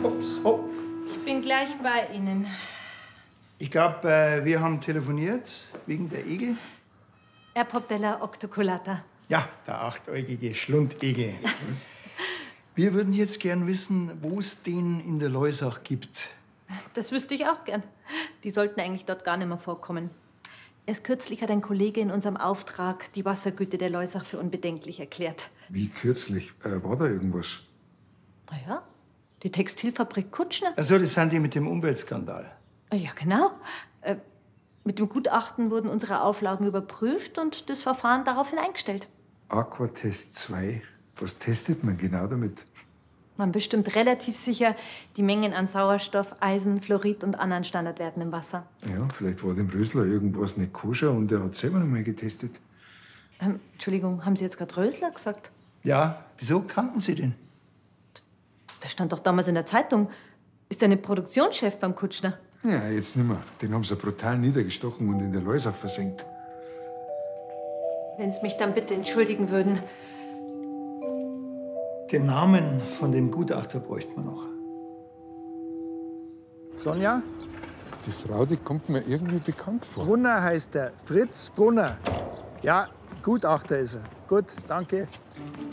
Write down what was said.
Ups. Oh. Ich bin gleich bei Ihnen. Ich glaube, wir haben telefoniert wegen der Egel. Erpoptella octoculata. Ja, der achtäugige Schlundegel. Wir würden jetzt gern wissen, wo es den in der Loisach gibt. Das wüsste ich auch gern. Die sollten eigentlich dort gar nicht mehr vorkommen. Erst kürzlich hat ein Kollege in unserem Auftrag die Wassergüte der Loisach für unbedenklich erklärt. Wie kürzlich? War da irgendwas? Na ja, die Textilfabrik Kutschner. Also, das sind die mit dem Umweltskandal. Ja, genau. Mit dem Gutachten wurden unsere Auflagen überprüft und das Verfahren daraufhin eingestellt. Aquatest 2. Was testet man genau damit? Man bestimmt relativ sicher die Mengen an Sauerstoff, Eisen, Fluorid und anderen Standardwerten im Wasser. Ja, vielleicht war dem Rösler irgendwas nicht koscher und er hat selber noch mal getestet. Entschuldigung, haben Sie jetzt gerade Rösler gesagt? Ja, wieso kannten Sie den? Das stand doch damals in der Zeitung. Ist er nicht Produktionschef beim Kutschner? Ja, jetzt nicht mehr. Den haben sie brutal niedergestochen und in der Loisach versenkt. Wenn Sie mich dann bitte entschuldigen würden. Den Namen von dem Gutachter bräuchte man noch. Sonja? Die Frau, die kommt mir irgendwie bekannt vor. Brunner heißt er. Fritz Brunner. Ja, Gutachter ist er. Gut, danke.